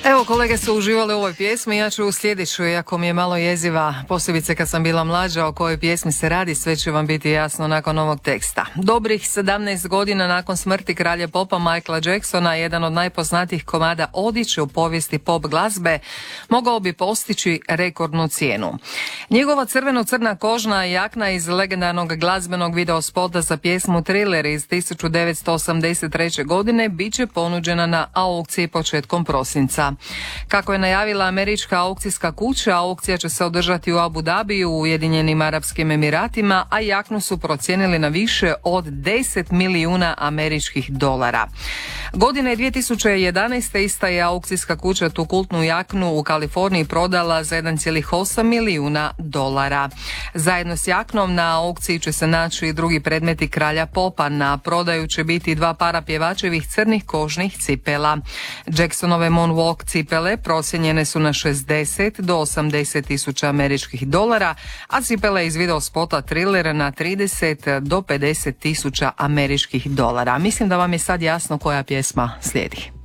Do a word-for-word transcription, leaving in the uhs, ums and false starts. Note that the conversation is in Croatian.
Evo, kolege su uživali u ovoj pjesmi, ja ću u sljedeću, iako mi je malo jeziva, posebice kad sam bila mlađa, o kojoj pjesmi se radi, sve će vam biti jasno nakon ovog teksta. Dobrih sedamnaest godina nakon smrti kralja popa Michaela Jacksona, jedan od najpoznatijih komada odličja u povijesti pop glazbe mogao bi postići rekordnu cijenu. Njegova crveno-crna kožna jakna iz legendarnog glazbenog videospota za pjesmu Thriller iz tisuću devetsto osamdeset treće. godine bit će ponuđena na aukciji početkom prosinca. Kako je najavila američka aukcijska kuća, aukcija će se održati u Abu Dhabiju u Ujedinjenim Arapskim Emiratima, a jaknu su procijenili na više od deset milijuna američkih dolara. Godine dvije tisuće jedanaeste. ista je aukcijska kuća tu kultnu jaknu u Kaliforniji prodala za jedan zarez osam milijuna dolara. Zajedno s jaknom na aukciji će se naći i drugi predmeti kralja popa. Na prodaju će biti dva para pjevačevih crnih kožnih cipela. Jacksonove Moonwalk cipele procijenjene su na šezdeset do osamdeset tisuća američkih dolara, a cipele iz video spota Thriller na trideset do pedeset tisuća američkih dolara. Mislim da vam je sad jasno koja pjesma slijedi.